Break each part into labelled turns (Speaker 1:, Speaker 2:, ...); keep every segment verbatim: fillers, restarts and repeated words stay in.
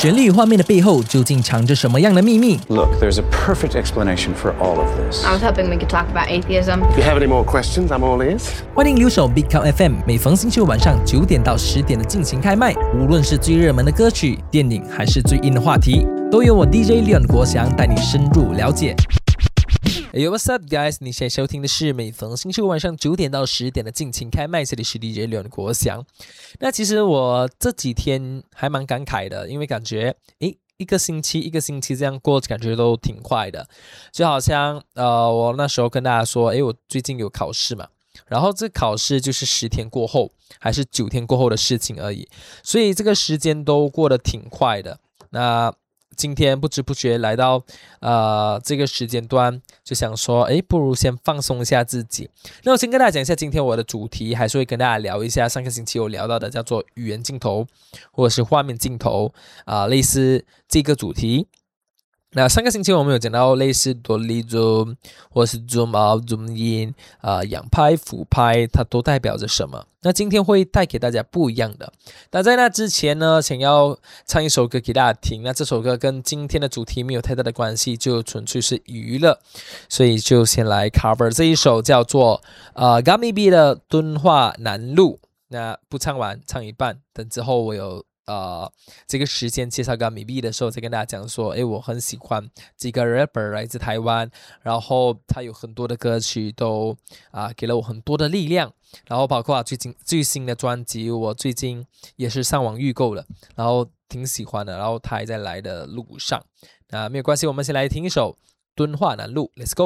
Speaker 1: 旋律与画面的背后究竟藏着什么样的秘密？
Speaker 2: Look, there's a perfect explanation for all of this.
Speaker 3: I was hoping we could talk about atheism.
Speaker 4: If you have any more questions, I'm all ears.
Speaker 1: 欢迎留守 Big Cow F M， 每逢星期五晚上九点到十点的尽情开麦，无论是最热门的歌曲、电影，还是最硬的话题，都由我 D J Leon 国祥带你深入了解。Yo, what's up, guys？ 你现在收听的是每逢星期五晚上九点到十点的尽情开麦，这里是 D J Leon 国祥。那其实我这几天还蛮感慨的，因为感觉诶。一个星期一个星期这样过，感觉都挺快的，就好像呃，我那时候跟大家说，诶，我最近有考试嘛，然后这考试就是十天过后，还是九天过后的事情而已，所以这个时间都过得挺快的。那今天不知不觉来到呃这个时间段，就想说，诶，不如先放松一下自己。那我先跟大家讲一下今天我的主题，还是会跟大家聊一下上个星期有聊到的叫做语言镜头或者是画面镜头啊、呃，类似这个主题。那上个星期我们有讲到类似多利 zoom 或是 zoom out zoom in 啊、呃，仰拍俯拍它都代表着什么。那今天会带给大家不一样的。那在那之前呢，想要唱一首歌给大家听。那这首歌跟今天的主题没有太大的关系，就纯粹是娱乐，所以就先来 cover 这一首叫做呃 Gummy B 的敦化南路。那不唱完，唱一半，等之后我有呃，这个时间介绍 Gummy B 的时候，再跟大家讲说，诶，我很喜欢这个 rapper 来自台湾，然后他有很多的歌曲都啊、呃、给了我很多的力量，然后包括最近最新的专辑，我最近也是上网预购了，然后挺喜欢的，然后他还在来的路上，那没有关系，我们先来听一首敦化南路 ，Let's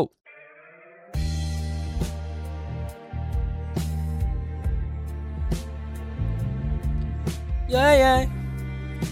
Speaker 1: go。Yeah, yeah.